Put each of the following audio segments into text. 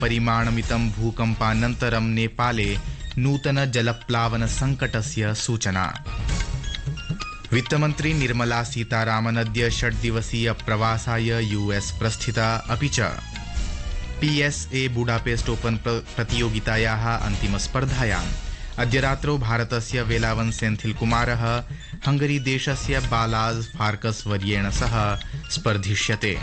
परिमाणमितं भूकम्पानन्तरं नेपाले नूतन जलप्लावन संकटस्य सूचना। वित्तमन्त्री निर्मला सीतारामन अद्य 6 दिवसीय प्रवासाय यूएस प्रस्थिता। अपि च PSA बुडापेस्ट ओपन प्रतियोगितायाः अन्तिमस्पर्धायाम् अद्य रात्रौ भारतस्य वेलावन सेन्थिल कुमारः हंगरी देशस्य बालाज फार्कस वर्येण सह स्पर्धिष्यते।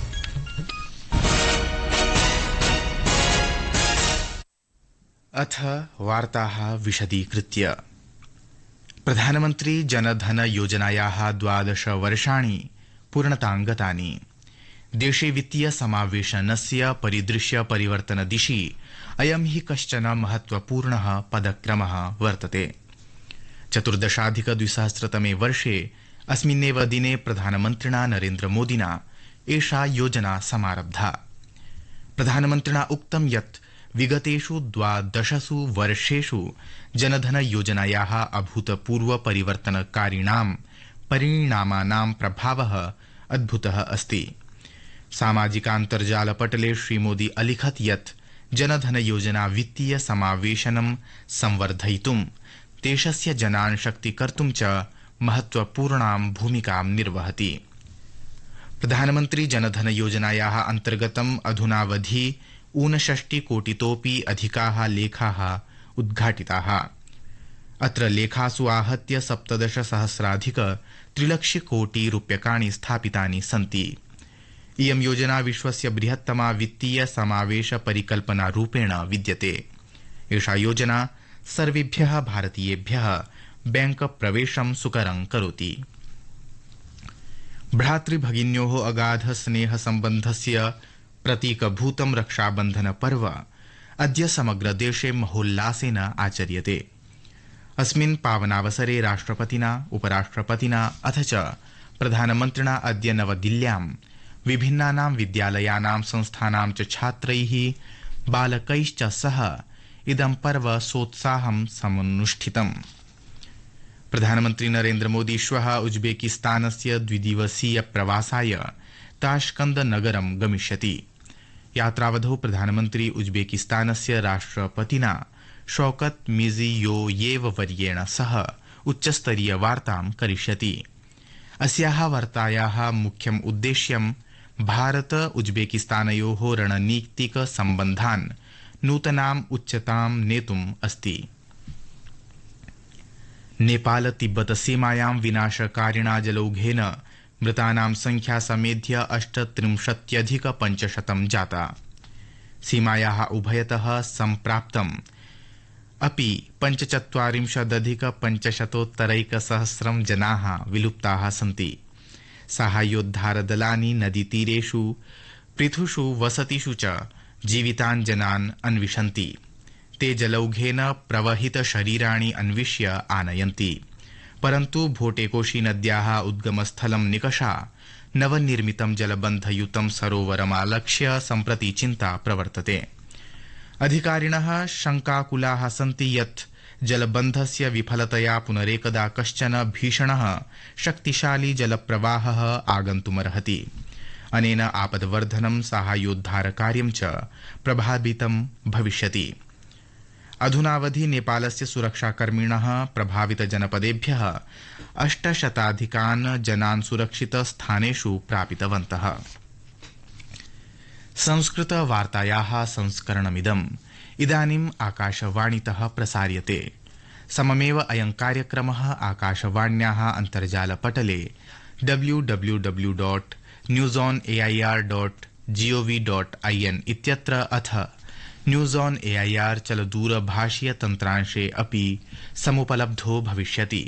अथ वार्ताः विशदीकृत्य। प्रधानमन्त्री जनधन योजनायाः 12 वर्षाणि पूर्णतां गतानि। देशे वित्तीय समावेशनस्य परिदृश्य परिवर्तन दिशि अयं हि कश्चन महत्वपूर्णः पदक्रमः वर्तते। 14,2000 वर्षे अस्मिन्नेव दिने प्रधानमन्त्रिणा नरेन्द्र मोदिना एषा योजना समारब्धा। प्रधानमन्त्रिणा उक्तं यत् विगतेषु 12 वर्षेषु जनधन योजनायाः अभूतपूर्व परिवर्तनकारिणां परिणामानां प्रभावः अद्भुतः अस्ति। सामाजिकान्तर्जालपटले श्रीमोदी अलिखत् यत् जनधन योजना वित्तीय समावेशनं संवर्धयितुं देशस्य जनान् शक्तीकर्तुं च महत्वपूर्णां भूमिकां निर्वहति। प्रधानमन्त्री जनधन योजनायाः अन्तर्गतम् अधुनावधि 59 कोटितोऽपि अधिकाः लेखाः उद्घाटिताः। अत्र लेखासु आहत्य 17,000,000 3 कोटि रूप्यकाणि स्थापितानि सन्ति। इयं योजना विश्वस्य बृहत्तमा वित्तीय समावेश परिकल्पना रूपेण विद्यते। एषा योजना सर्वेभ्यः भारतीयेभ्यः बैंक प्रवेशं सुकरं करोति। भ्रातृभगिन्योः अगाध स्नेह सम्बन्धस्य प्रतीकभूतं रक्षाबन्धन पर्व अद्य समग्र देशे महोल्लासेन आचर्यते। अस्मिन् पावनावसरे राष्ट्रपतिना उपराष्ट्रपतिना अथ च प्रधानमन्त्रिणा अद्य नवदिल्ल्यां विभिन्नानां विद्यालयानां संस्थानां च छात्रैः बालकैश्च सह इदं पर्व सोत्साहं समनुष्ठितम्। प्रधानमन्त्री नरेन्द्र मोदी श्वः उज्बेकिस्तानस्य 2 दिवसीय प्रवासाय ताश्कन्द नगरं गमिष्यति। यात्रावधौ प्रधानमन्त्री उज्बेकिस्तानस्य राष्ट्रपतिना शौकत मिर्जियोयेव वर्येण सह उच्चस्तरीय वार्तां करिष्यति। अस्याः वार्तायाः मुख्यम् उद्देश्यं भारत उज्बेकिस्तानयोः रणनीतिक सम्बन्धान् नूतनाम् उच्चतां नेतुम् अस्ति। नेपाल तिब्बत सीमायां विनाशकारिणा जलौघेन मृतानां संख्या समेध्य 38,500 जाता। सीमायाः उभयतः सम्प्राप्तम् अपि 45,500 जनाः विलुप्ताः सन्ति। साहाय्योद्धारदलानि नदीतीरेषु पृथुषु वसतिषु च जीवितान् जनान् अन्विषन्ति। ते जलौघेन प्रवहित शरीराणि अन्विष्य आनयन्ति। परन्तु भोटेकोशी नद्याः उद्गमस्थलं निकषा नवनिर्मितं जलबन्धयुतं सरोवरमालक्ष्य सम्प्रति चिन्ता प्रवर्तते। अधिकारिणः शंकाकुलाः सन्ति यत् जलबन्धस्य विफलतया पुनरेकदा कश्चन भीषणः शक्तिशाली जलप्रवाहः आगन्तुमर्हति। अनेन आपद्वर्धनं साहाय्योद्धारकार्यं च प्रभावितं भविष्यति। अधुनावधि नेपालस्य सुरक्षाकर्मिणः प्रभावितजनपदेभ्यः 800 जनान् सुरक्षितस्थानेषु प्रापितवन्तः। संस्कृत वार्तायाः संस्करणमिदम् इदानीम् आकाशवाणीतः प्रसार्यते। सममेव अयं कार्यक्रमः आकाशवाण्याः अन्तर्जालपटले www.newsonair.gov.in इत्यत्र अथ न्यूज़ ऑन एआईआर चलदूरभाषीय तन्त्रांशे अपि समुपलब्धो भविष्यति।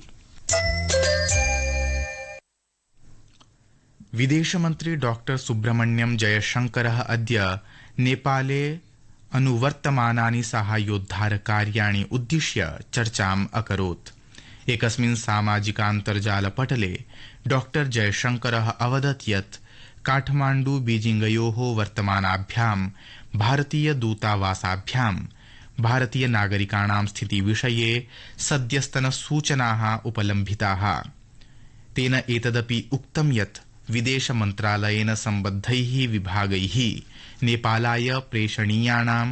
विदेशमन्त्री डॉक्टर सुब्रह्मण्यम जयशंकरः अद्य नेपाले अनुवर्तमानानि साहाय्योद्धारकार्याणि उद्दिश्य चर्चाम् अकरोत्। एकस्मिन् सामाजिकान्तर्जालपटले डॉक्टर जयशंकरः अवदत् यत् काठमाण्डु बीजिंगयोः वर्तमानाभ्यां भारतीय दूतावासाभ्यां भारतीय नागरिकाणां स्थितिविषये सद्यस्तन सूचनाः उपलम्भिताः। तेन एतदपि उक्तं यत् विदेशमन्त्रालयेन सम्बद्धैः विभागैः नेपालाय प्रेषणीयाणां